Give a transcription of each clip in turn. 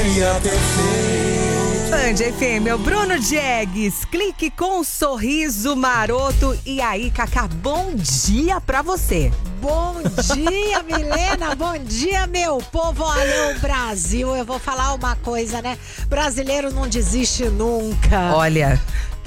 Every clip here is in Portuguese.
dia perfeito. Band FM, é o Bruno Diegues. Clique com um sorriso maroto. E aí, Cacá, bom dia pra você. Bom dia, Milena. Bom dia, meu povo. Olha, o Brasil, eu vou falar uma coisa, né? Brasileiro não desiste nunca. Olha,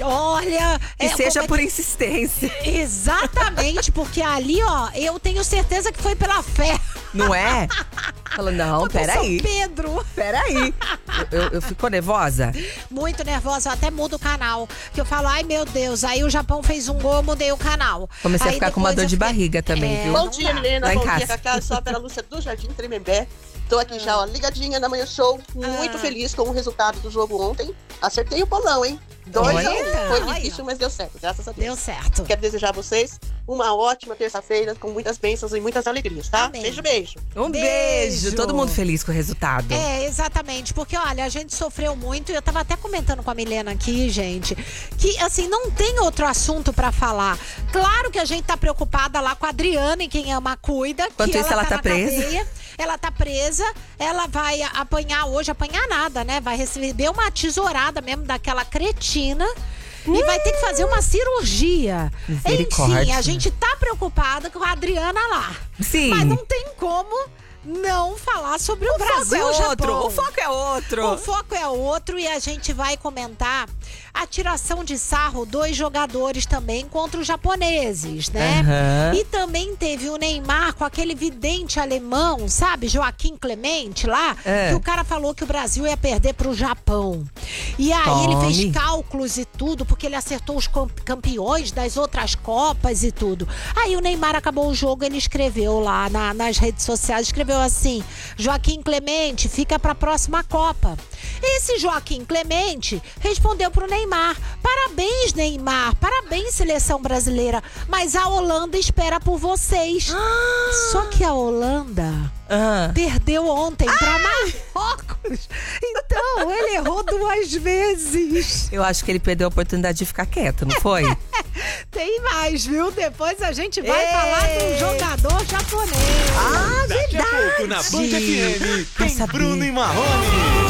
E seja por insistência. Exatamente, porque ali, ó, eu tenho certeza que foi pela fé. Não é? Fala, não, peraí. São Pedro. Peraí. Eu fico nervosa? Muito nervosa, eu até mudo o canal. Que eu falo, ai meu Deus, aí o Japão fez um gol, eu mudei o canal. Comecei aí a ficar com uma dor de fiquei... barriga também, viu? Bom dia, Milena. Lá em Bom casa. dia, Cacá. Sou a Vera Lúcia do Jardim Tremembé. Tô aqui já, ó, ligadinha na Manhã Show. Muito feliz com o resultado do jogo ontem. Acertei o bolão, hein? 2-1. Foi Olha. difícil, mas deu certo, graças a Deus. Deu certo. Quero desejar a vocês uma ótima terça-feira, com muitas bênçãos e muitas alegrias, tá? Amém. Beijo, beijo. Um beijo. Todo mundo feliz com o resultado. É, exatamente, porque olha, a gente sofreu muito e eu tava até comentando com a Milena aqui, gente, que assim, não tem outro assunto pra falar. Claro que a gente tá preocupada lá com a Adriana e quem ama cuida. Enquanto que isso, ela tá na presa. cadeia, ela tá presa, ela vai apanhar hoje, apanhar nada, né? Vai receber uma tesourada mesmo daquela cretina. E vai ter que fazer uma cirurgia. Misericórdia. Enfim, a gente tá preocupada com a Adriana lá. Sim. Mas não tem como não falar sobre o Brasil e o Japão. O foco é outro. O foco é outro e a gente vai comentar a tiração de sarro dos jogadores também contra os japoneses, né? Aham. E também teve o Neymar com aquele vidente alemão, sabe? Joaquim Clemente lá, que o cara falou que o Brasil ia perder pro Japão. E aí ele fez cálculos e tudo, porque ele acertou os campeões das outras Copas e tudo. Aí o Neymar acabou o jogo, ele escreveu lá nas redes sociais, escreveu assim: Joaquim Clemente, fica pra próxima Copa. Esse Joaquim Clemente respondeu pro Neymar: parabéns, Neymar, parabéns, seleção brasileira, mas a Holanda espera por vocês. Só que a Holanda perdeu ontem pra Marrocos. Então, ele errou 2 vezes. Eu acho que ele perdeu a oportunidade de ficar quieto, não foi? Tem mais, viu? Depois a gente vai falar do jogador japonês. Ah, Daqui a pouco na Band FM tem Bruno e Marrone.